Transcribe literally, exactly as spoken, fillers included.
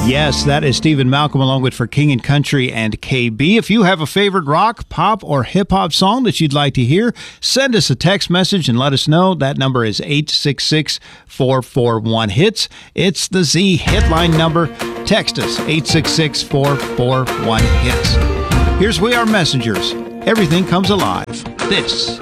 Yes, that is Stephen Malcolm along with For King and Country and K B. If you have a favorite rock, pop, or hip-hop song that you'd like to hear, send us a text message and let us know. That number is eight six six, four four one, HITS. It's the Z Hitline number. Text us, eight six six, four four one, HITS. Here's We Are Messengers. Everything comes alive. This